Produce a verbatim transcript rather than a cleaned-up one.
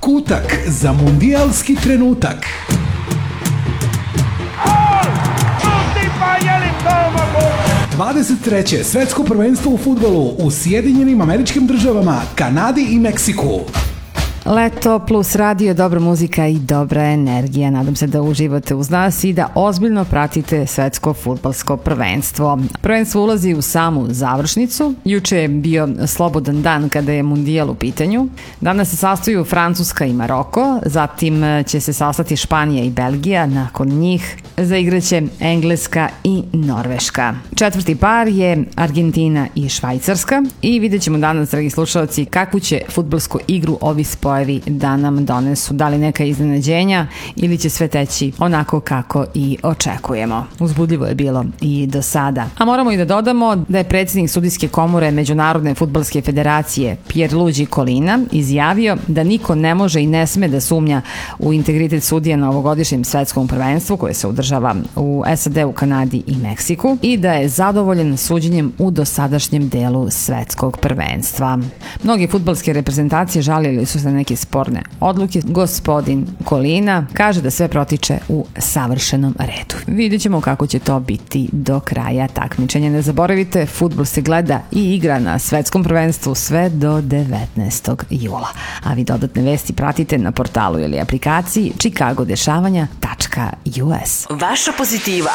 Kutak za mundijalski trenutak. dvadeset treće svetsko prvenstvo u fudbalu u Sjedinjenim Američkim Državama, Kanadi i Meksiku. Leto plus radio, dobra muzika i dobra energija. Nadam se da uživate uz nas i da ozbiljno pratite svetsko fudbalsko prvenstvo. Prvenstvo ulazi u samu završnicu. Juče je bio slobodan dan kada je mundijal u pitanju. Danas se sastaju Francuska i Maroko, zatim će se sastati Španija i Belgija, nakon njih zaigraće Engleska i Norveška. Četvrti par je Argentina i Švajcarska i vidjet ćemo danas, dragi slušalci, kakvu će fudbalsku igru ovi spojevi da nam donesu, da li neka iznenađenja ili će sve teći onako kako i očekujemo. Uzbudljivo je bilo i do sada. A moramo i da dodamo da je predsjednik sudijske komore Međunarodne fudbalske federacije Pierluigi Collina izjavio da niko ne može i ne sme da sumnja u integritet sudija na ovogodišnjem svetskom prvenstvu koje se održava u S A D, u Kanadi i Meksiku i da je zadovoljen suđenjem u dosadašnjem delu svetskog prvenstva. Mnogi fudbalske reprezentacije žalili su se na neke sporne odluke. Gospodin Collina kaže da sve protiče u savršenom redu. Vidjet ćemo kako će to biti do kraja takmičenja. Ne zaboravite, fudbal se gleda i igra na svetskom prvenstvu sve do devetnaestog jula. A vi dodatne vesti pratite na portalu ili aplikaciji chicago dešavanja tačka u s. Vaša pozitiva.